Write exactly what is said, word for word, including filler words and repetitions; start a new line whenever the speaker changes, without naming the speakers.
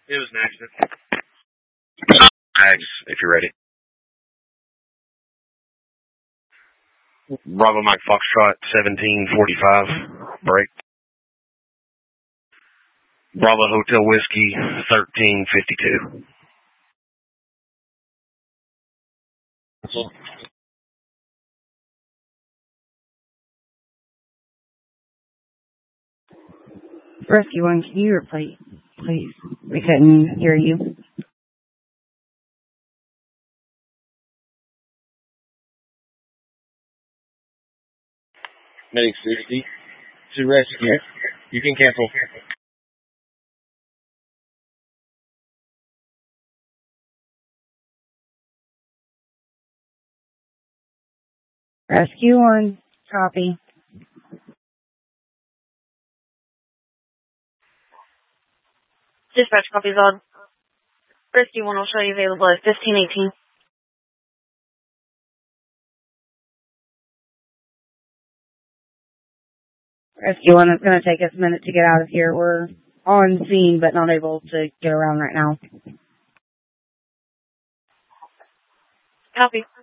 It was an accident. Max, if you're ready. Bravo Mike Foxtrot, seventeen forty-five, break. Bravo Hotel Whiskey, thirteen fifty-two.
Rescue one, can you repeat, please? We couldn't hear you.
Medic sixty to rescue. You can cancel.
Rescue one, copy.
Dispatch copies on. Rescue one will show you available at fifteen eighteen.
Rescue one, it's going to take us a minute to get out of here. We're on scene, but not able to get around right now.
Copy.